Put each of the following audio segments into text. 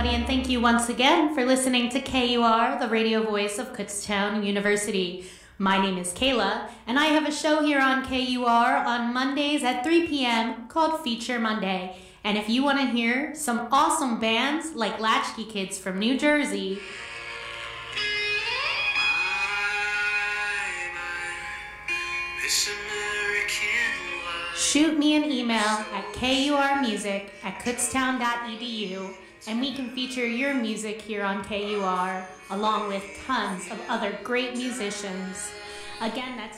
everybody, and thank you once again for listening to KUR, the radio voice of Kutztown University. My name is Kayla, and I have a show here on KUR on Mondays at 3 p.m. called Feature Monday. And if you want to hear some awesome bands like Latchkey Kids from New Jersey, shoot me an email at kurmusic@kutztown.edu, and we can feature your music here on KUR, along with tons of other great musicians. Again, that's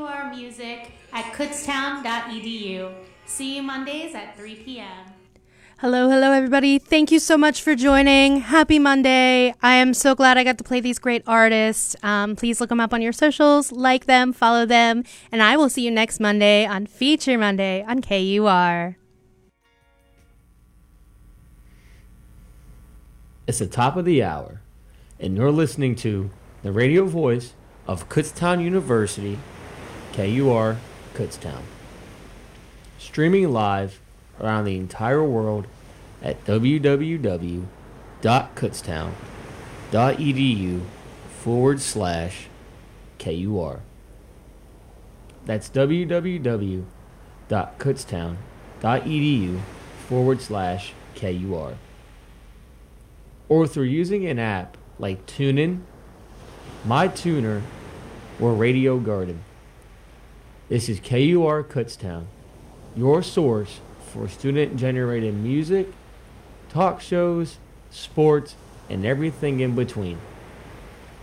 kurmusic@kutztown.edu. See you Mondays at 3 p.m. Hello, everybody. Thank you so much for joining. Happy Monday. I am so glad I got to play these great artists. Please look them up on your socials, like them, follow them, and I will see you next Monday on Feature Monday on KUR. It's the top of the hour, and you're listening to the radio voice of Kutztown University, KUR Kutztown. Streaming live around the entire world at www.kutztown.edu/KUR. That's www.kutztown.edu/KUR. Or through using an app like TuneIn, MyTuner, or Radio Garden. This is KUR Kutztown, your source for student-generated music, talk shows, sports, and everything in between.